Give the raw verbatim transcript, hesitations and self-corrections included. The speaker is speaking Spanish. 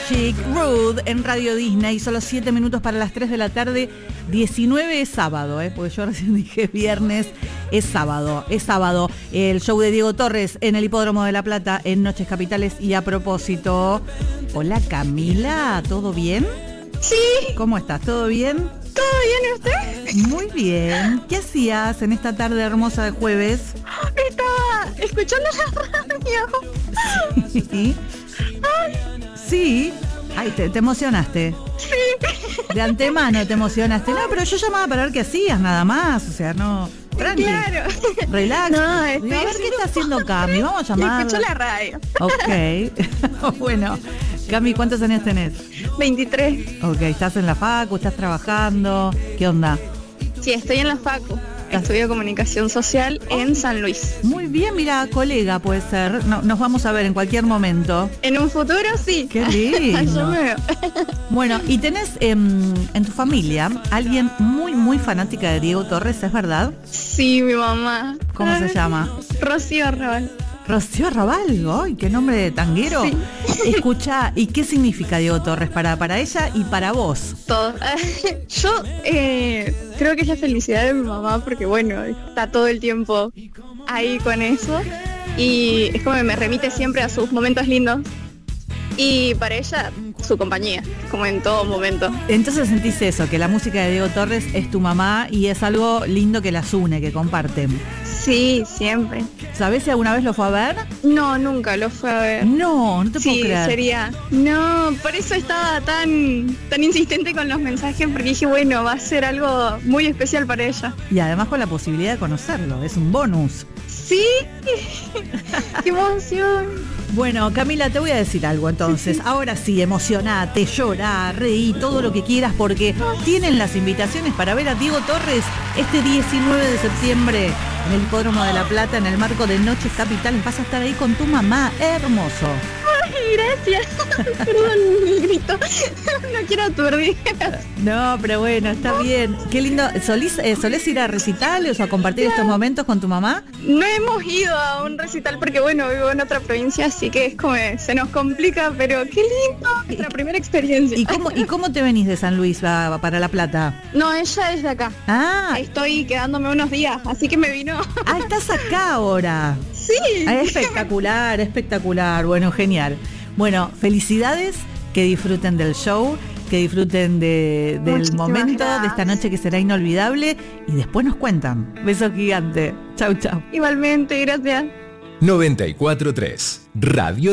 Chic, Rude en Radio Disney. Solo siete minutos para las tres de la tarde. diecinueve es sábado, ¿eh? Porque yo recién dije viernes. Es sábado, es sábado. El show de Diego Torres en el Hipódromo de La Plata en Noches Capitales. Y a propósito, hola Camila, ¿todo bien? Sí. ¿Cómo estás? ¿Todo bien? ¿Todo bien y usted? Muy bien. ¿Qué hacías en esta tarde hermosa de jueves? Estaba escuchando la radio. Sí. Ay. Sí. Ay, te, te emocionaste. Sí. De antemano te emocionaste. No, pero yo llamaba para ver qué hacías, nada más. O sea, no... Tranqui. Claro. Relax. No, Digo, a ver qué está haciendo Cami. Vamos a llamar. Escucho la radio. Ok. Bueno, Cami, ¿cuántos años tenés? veintitrés. Ok, ¿estás en la facu? ¿Estás trabajando? ¿Qué onda? Sí, estoy en la facu. Estudio comunicación social en San Luis. Muy bien, mira, colega puede ser. No, nos vamos a ver en cualquier momento. En un futuro sí. Qué lindo. Yo me veo. Bueno, y tenés eh, en tu familia alguien muy, muy fanática de Diego Torres, ¿es verdad? Sí, mi mamá. ¿Cómo Ay, se llama? Rocío Arrabal. Rocío Arrabal, ¡ay, qué nombre de tanguero! Sí. Escucha, ¿y qué significa Diego Torres para, para ella y para vos? Todo. Yo eh, creo que es la felicidad de mi mamá porque, bueno, está todo el tiempo ahí con eso y es como que me remite siempre a sus momentos lindos y para ella su compañía, como en todo momento. Entonces sentís eso, que la música de Diego Torres es tu mamá y es algo lindo que las une, que comparten. Sí, siempre. ¿Sabés si alguna vez lo fue a ver? No, nunca lo fue a ver. No, no te sí, puedo creer. Sería. No, por eso estaba tan, tan insistente con los mensajes, porque dije, bueno, va a ser algo muy especial para ella. Y además con la posibilidad de conocerlo, es un bonus. Sí, qué emoción. Bueno, Camila, te voy a decir algo entonces. Ahora sí, emocionate, llorá, reí, todo lo que quieras, porque tienen las invitaciones para ver a Diego Torres este diecinueve de septiembre en el Hipódromo de La Plata, en el marco de Noches Capitales. Vas a estar ahí con tu mamá, hermoso. Ay, gracias. Perdón, mi grito. No quiero aturdir. No, pero bueno, está bien. Qué lindo. ¿Solís, eh, ¿Solés ir a recitales o a compartir estos momentos con tu mamá? No hemos ido a un recital porque, bueno, vivo en otra provincia, así que es como, se nos complica, pero qué lindo. Nuestra primera experiencia. ¿Y cómo, ¿Y cómo te venís de San Luis a, para La Plata? No, ella es de acá. Ah. Estoy quedándome unos días, así que me vino. Ah, estás acá ahora. Sí. Ah, espectacular, espectacular. Bueno, genial. Bueno, felicidades, que disfruten del show, que disfruten de, del Muchísimas momento, gracias. de esta noche que será inolvidable y después nos cuentan. Beso gigante. Chau, chau. Igualmente, gracias. noventa y cuatro punto tres Radio